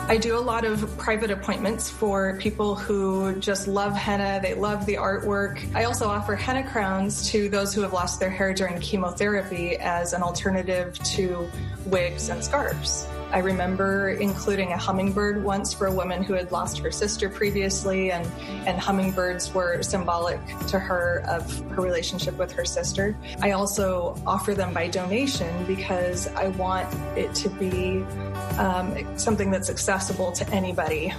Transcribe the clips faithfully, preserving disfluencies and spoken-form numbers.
I do a lot of private appointments for people who just love henna. They love the artwork. I also offer henna crowns to those who have lost their hair during chemotherapy as an alternative to wigs and scarves. I remember including a hummingbird once for a woman who had lost her sister previously, and, and hummingbirds were symbolic to her of her relationship with her sister. I also offer them by donation because I want it to be um, something that's accessible to anybody.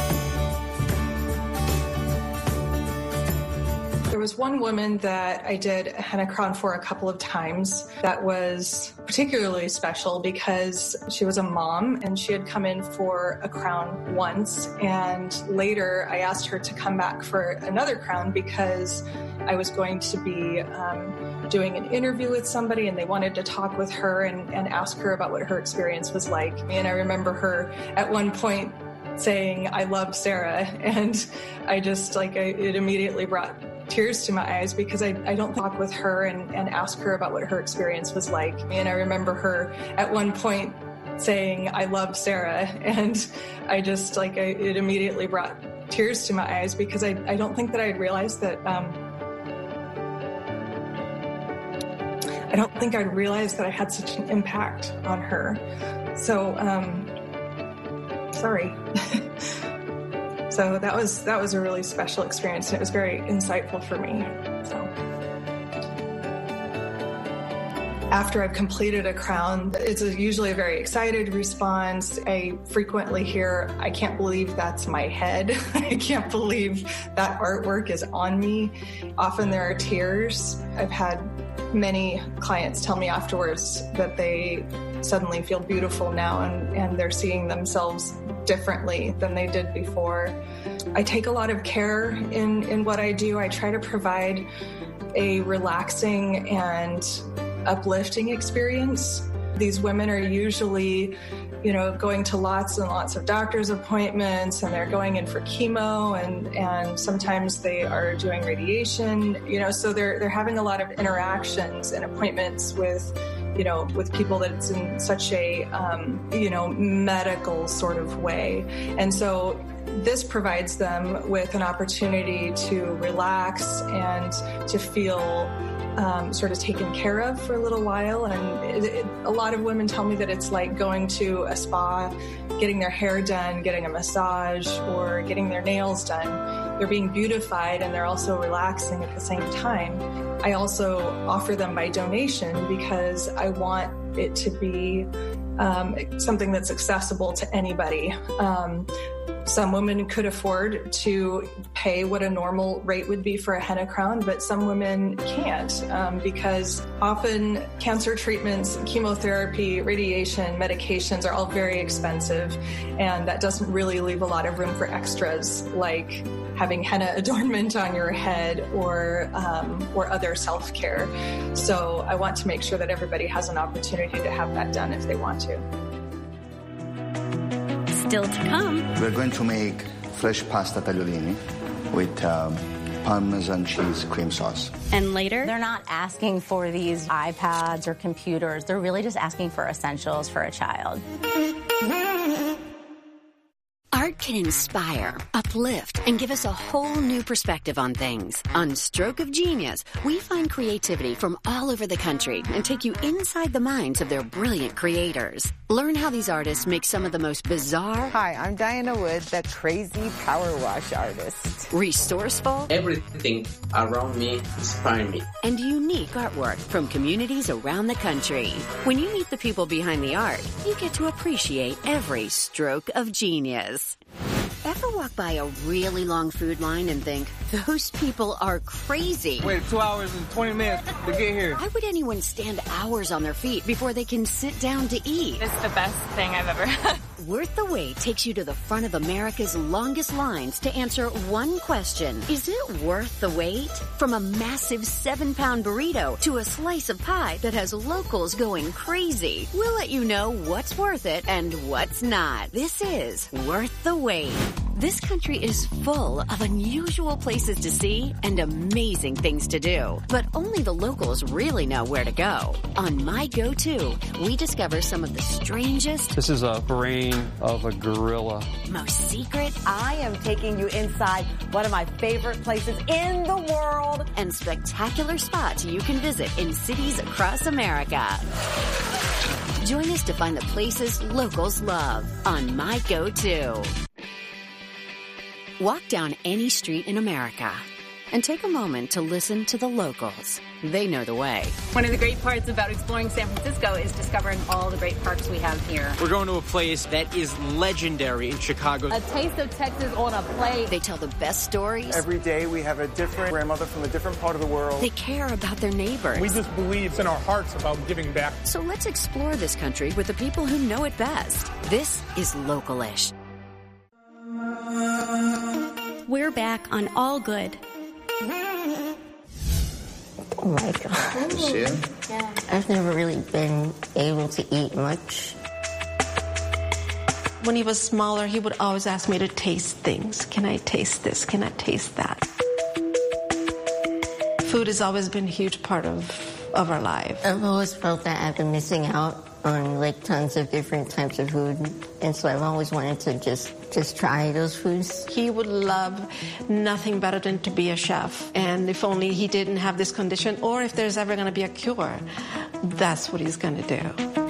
There was one woman that I did a henna crown for a couple of times that was particularly special because she was a mom and she had come in for a crown once, and later I asked her to come back for another crown because I was going to be um, doing an interview with somebody and they wanted to talk with her and, and ask her about what her experience was like. And I remember her at one point saying, "I loved Sarah," and I just like, I, it immediately brought tears to my eyes because I, I don't talk with her and, and ask her about what her experience was like. And I remember her at one point saying, "I loved Sarah," and I just like, I, it immediately brought tears to my eyes because I, I don't think that I'd realized that, um, I don't think I'd realized that I had such an impact on her. So, um, sorry. So that was that was a really special experience, and it was very insightful for me. So after I've completed a crown, it's a, usually a very excited response. I frequently hear, "I can't believe that's my head." "I can't believe that artwork is on me." Often there are tears. I've had many clients tell me afterwards that they suddenly feel beautiful now and, and they're seeing themselves differently than they did before. I take a lot of care in, in what I do. I try to provide a relaxing and uplifting experience. These women are usually, you know, going to lots and lots of doctor's appointments, and they're going in for chemo, and, and sometimes they are doing radiation, you know, so they're they're having a lot of interactions and appointments with, you know, with people that's in such a, um, you know, medical sort of way. And so this provides them with an opportunity to relax and to feel Um, sort of taken care of for a little while. And it, it, a lot of women tell me that it's like going to a spa, getting their hair done, getting a massage, or getting their nails done. They're being beautified and they're also relaxing at the same time. I also offer them by donation because I want it to be um, something that's accessible to anybody. Um, Some women could afford to pay what a normal rate would be for a henna crown, but some women can't um, because often cancer treatments, chemotherapy, radiation, medications are all very expensive, and that doesn't really leave a lot of room for extras like having henna adornment on your head or um, or other self-care. So I want to make sure that everybody has an opportunity to have that done if they want to. Still to come. We're going to make fresh pasta tagliolini with um, Parmesan cheese cream sauce. And later, they're not asking for these iPads or computers. They're really just asking for essentials for a child. Art can inspire, uplift, and give us a whole new perspective on things. On Stroke of Genius, we find creativity from all over the country and take you inside the minds of their brilliant creators. Learn how these artists make some of the most bizarre... Hi, I'm Diana Wood, the crazy power wash artist. Resourceful... Everything around me inspires me. And unique artwork from communities around the country. When you meet the people behind the art, you get to appreciate every stroke of genius. Ever walk by a really long food line and think, those people are crazy? Wait two hours and twenty minutes to get here. Why would anyone stand hours on their feet before they can sit down to eat? It's the best thing I've ever had. Worth the Wait takes you to the front of America's longest lines to answer one question. Is it worth the wait? From a massive seven-pound burrito to a slice of pie that has locals going crazy. We'll let you know what's worth it and what's not. This is Worth the Wait. This country is full of unusual places to see and amazing things to do. But only the locals really know where to go. On My Go-To, we discover some of the strangest... This is a brain of a gorilla. ...most secret... I am taking you inside one of my favorite places in the world. ...and spectacular spots you can visit in cities across America. Join us to find the places locals love on My Go-To. Walk down any street in America and take a moment to listen to the locals. They know the way. One of the great parts about exploring San Francisco is discovering all the great parks we have here. We're going to a place that is legendary in Chicago. A taste of Texas on a plate. They tell the best stories. Every day we have a different grandmother from a different part of the world. They care about their neighbors. We just believe it's in our hearts about giving back. So let's explore this country with the people who know it best. This is Local-ish. We're back on All Good. Oh my God. You see it? Yeah. I've never really been able to eat much. When he was smaller, he would always ask me to taste things. Can I taste this? Can I taste that? Food has always been a huge part of, of our life. I've always felt that I've been missing out on like tons of different types of food, and so I've always wanted to just just try those foods. He would love nothing better than to be a chef, and if only he didn't have this condition, or if there's ever going to be a cure, that's what he's going to do.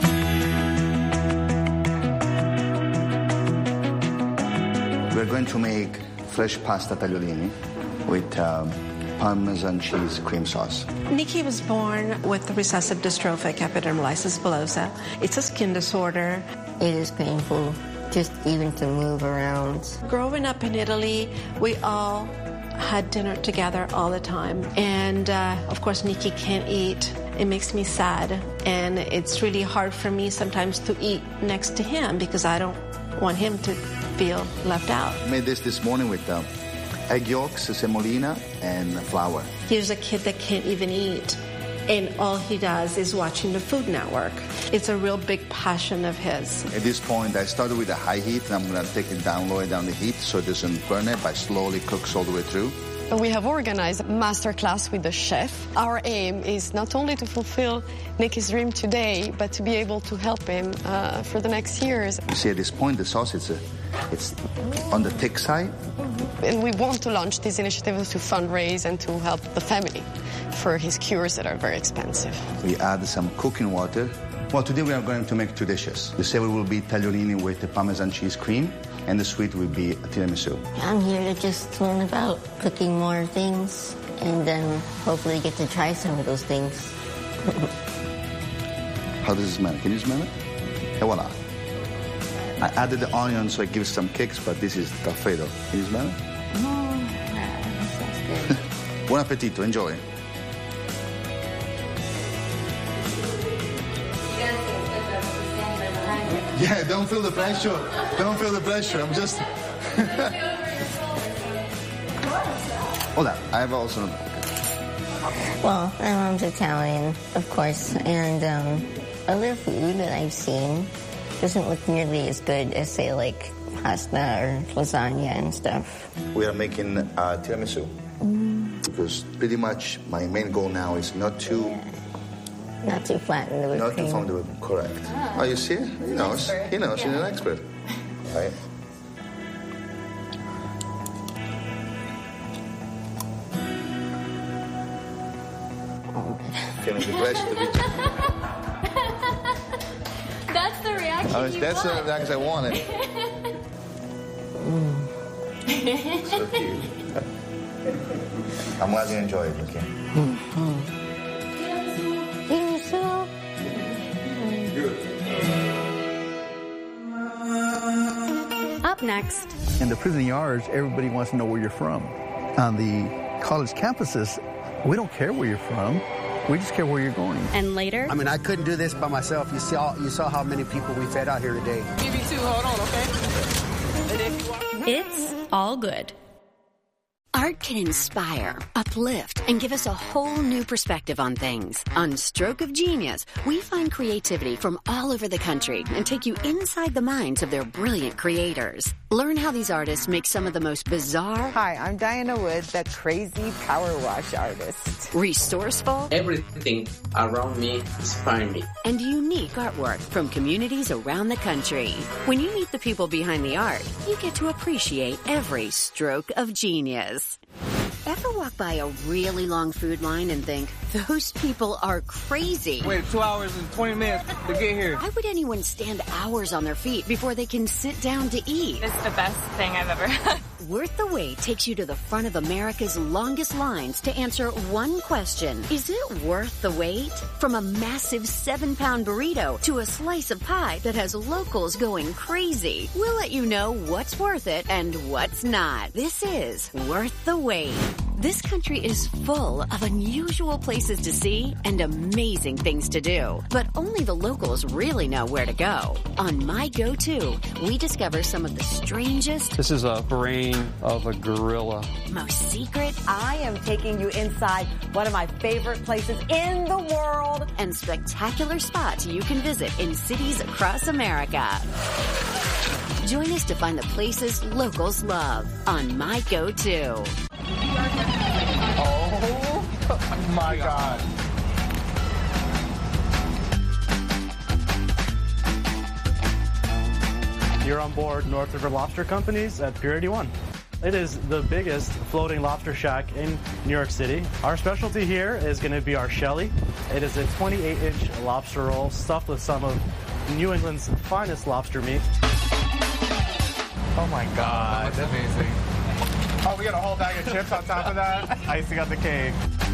We're going to make fresh pasta tagliolini with um, Parmesan cheese cream sauce. Nikki was born with recessive dystrophic epidermolysis bullosa. It's a skin disorder. It is painful just even to move around. Growing up in Italy, we all had dinner together all the time. And uh, of course, Nikki can't eat. It makes me sad. And it's really hard for me sometimes to eat next to him because I don't want him to feel left out. I made this this morning with uh, egg yolks, semolina, and flour. Here's a kid that can't even eat, and all he does is watching the Food Network. It's a real big passion of his. At this point, I started with a high heat, and I'm going to take it down, lower down the heat so it doesn't burn it, but slowly cooks all the way through. We have organized a masterclass with the chef. Our aim is not only to fulfill Nikki's dream today, but to be able to help him uh, for the next years. You see, at this point, the sauce, it's, a, it's on the thick side. And we want to launch this initiative to fundraise and to help the family for his cures that are very expensive. We add some cooking water. Well, today we are going to make two dishes. The savory will be tagliolini with the Parmesan cheese cream, and the sweet will be tiramisu. I'm here to just learn about cooking more things and then hopefully get to try some of those things. How does it smell? Can you smell it? And voila. I added the onion so it gives some kicks, but this is Alfredo. Can you smell it? Oh, that sounds good. Buon appetito. Enjoy. Yeah, don't feel the pressure. Don't feel the pressure. I'm just... Hold on. I have also... Well, my mom's Italian, of course, and um, other food that I've seen doesn't look nearly as good as, say, like pasta or lasagna and stuff. We are making uh, tiramisu. Mm. Because pretty much my main goal now is not to... Yeah. Not too flatten the whipped Not cream. too flatten the whipped cream, correct. Oh, oh, you see? He knows. Expert. He knows. Yeah. He's an expert. Right? Oh, feeling the pressure to be... That's the reaction Oh, you that's want. the reaction I wanted. mm. So cute. I'm glad you enjoy it, okay? Mm-hmm. Up next. In the prison yards, everybody wants to know where you're from. On the college campuses, we don't care where you're from. We just care where you're going. And later. I mean, I couldn't do this by myself. You saw, you saw how many people we fed out here today. Give you two, hold on, okay? It's all good. Art can inspire, uplift, and give us a whole new perspective on things. On Stroke of Genius, we find creativity from all over the country and take you inside the minds of their brilliant creators. Learn how these artists make some of the most bizarre... Hi, I'm Diana Wood, the crazy power wash artist. Resourceful... Everything around me inspires me. And unique artwork from communities around the country. When you meet the people behind the art, you get to appreciate every stroke of genius. Ever walk by a really long food line and think, those people are crazy? Wait two hours and twenty minutes to get here. Why would anyone stand hours on their feet before they can sit down to eat? It's the best thing I've ever had. Worth the Wait takes you to the front of America's longest lines to answer one question. Is it worth the wait? From a massive seven-pound burrito to a slice of pie that has locals going crazy. We'll let you know what's worth it and what's not. This is Worth the Wait. This country is full of unusual places to see and amazing things to do. But only the locals really know where to go. On My Go-To, we discover some of the strangest... This is a brain of a gorilla. Most secret... I am taking you inside one of my favorite places in the world. And spectacular spots you can visit in cities across America. Join us to find the places locals love on My Go-To. Oh my God. You're on board North River Lobster Company's at Pier eighty-one. It is the biggest floating lobster shack in New York City. Our specialty here is going to be our Shelly. It is a twenty-eight inch lobster roll stuffed with some of New England's finest lobster meat. Oh my God, that's amazing. Oh, we got a whole bag of chips on top of that. Icing on the cake.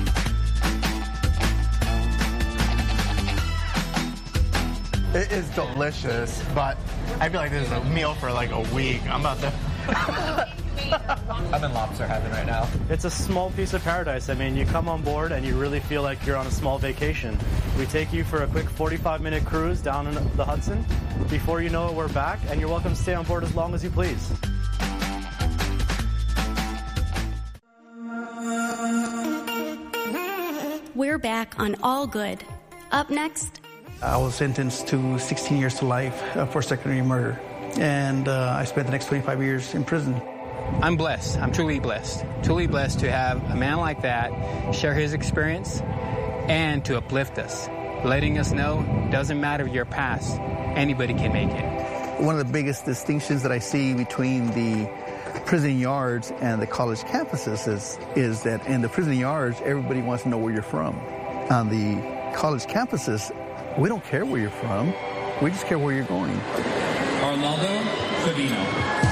It is delicious, but I feel like this is a meal for like a week. I'm about to... I'm in lobster heaven right now. It's a small piece of paradise. I mean, you come on board and you really feel like you're on a small vacation. We take you for a quick forty-five minute cruise down in the Hudson. Before you know it, we're back, and you're welcome to stay on board as long as you please. We're back on All Good. Up next... I was sentenced to sixteen years to life uh, for second-degree murder, and uh, I spent the next twenty-five years in prison. I'm blessed. I'm truly blessed. Truly blessed to have a man like that share his experience and to uplift us, letting us know it doesn't matter your past, anybody can make it. One of the biggest distinctions that I see between the prison yards and the college campuses is, is that in the prison yards, everybody wants to know where you're from. On the college campuses, we don't care where you're from. We just care where you're going. Arnaldo Savino.